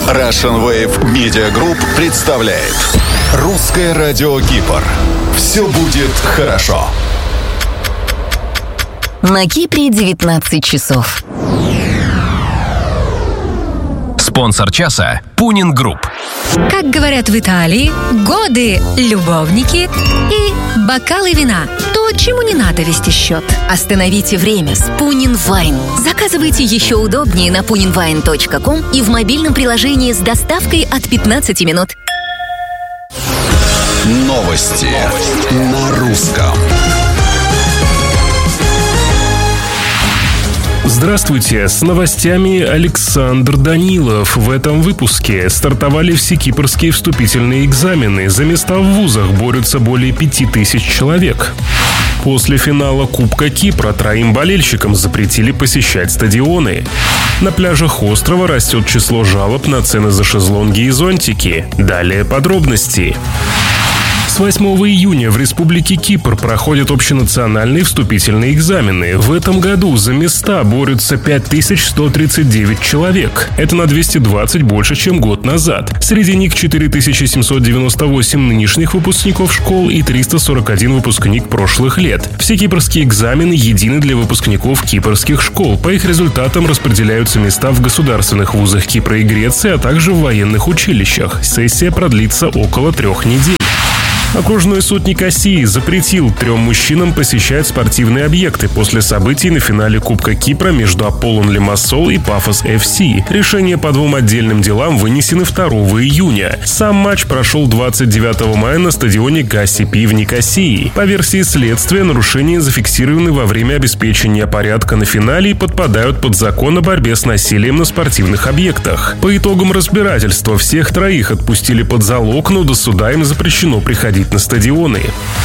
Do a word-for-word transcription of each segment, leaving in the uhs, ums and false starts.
Russian Wave Media Group представляет Русское радио Кипр. Все будет хорошо. На Кипре девятнадцать часов. Спонсор часа – Пунин Групп. Как говорят в Италии, годы, любовники и бокалы вина. То, чему не надо вести счет. Остановите время с Пунин Вайн. Заказывайте еще удобнее на пунин вайн точка ком и в мобильном приложении с доставкой от пятнадцати минут. Новости на русском. Здравствуйте, с новостями Александр Данилов. В этом выпуске стартовали все кипрские вступительные экзамены. За места в вузах борются более пяти тысяч человек. После финала Кубка Кипра троим болельщикам запретили посещать стадионы. На пляжах острова растет число жалоб на цены за шезлонги и зонтики. Далее подробности. С восьмого июня в Республике Кипр проходят общенациональные вступительные экзамены. В этом году за места борются пять тысяч сто тридцать девять человек. Это на двести двадцать больше, чем год назад. Среди них четыре тысячи семьсот девяносто восемь нынешних выпускников школ и триста сорок один выпускник прошлых лет. Все кипрские экзамены едины для выпускников кипрских школ. По их результатам распределяются места в государственных вузах Кипра и Греции, а также в военных училищах. Сессия продлится около трех недель. Окружной суд Никосии запретил трем мужчинам посещать спортивные объекты после событий на финале Кубка Кипра между Аполлон Лимассол и Пафос эф си. Решения по двум отдельным делам вынесены второго июня. Сам матч прошел двадцать девятого мая на стадионе Га-Сипи в Никосии. По версии следствия, нарушения зафиксированы во время обеспечения порядка на финале и подпадают под закон о борьбе с насилием на спортивных объектах. По итогам разбирательства всех троих отпустили под залог, но до суда им запрещено приходить на стадионы.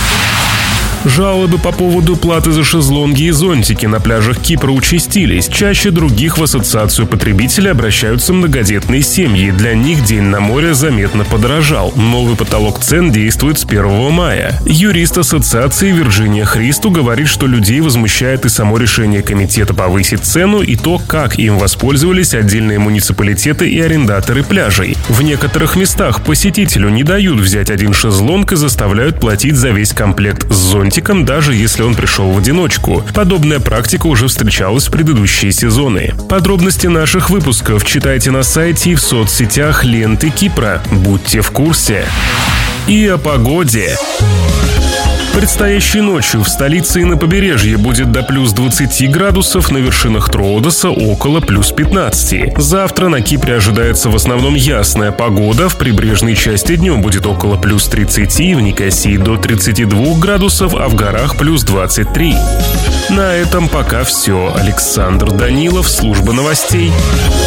Жалобы по поводу платы за шезлонги и зонтики на пляжах Кипра участились. Чаще других в ассоциацию потребителей обращаются многодетные семьи. Для них день на море заметно подорожал. Новый потолок цен действует с первого мая. Юрист ассоциации Вирджиния Христу говорит, что людей возмущает и само решение комитета повысить цену, и то, как им воспользовались отдельные муниципалитеты и арендаторы пляжей. В некоторых местах посетителю не дают взять один шезлонг и заставляют платить за весь комплект с зонтиком, даже если он пришел в одиночку. Подобная практика уже встречалась в предыдущие сезоны. Подробности наших выпусков читайте на сайте и в соцсетях ленты Кипра. Будьте в курсе. И о погоде. Предстоящей ночью в столице и на побережье будет до плюс двадцати градусов, на вершинах Троодоса около плюс пятнадцати. Завтра на Кипре ожидается в основном ясная погода, в прибрежной части днем будет около плюс тридцати, в Никосии до тридцати двух градусов, а в горах плюс двадцать три. На этом пока все. Александр Данилов, служба новостей.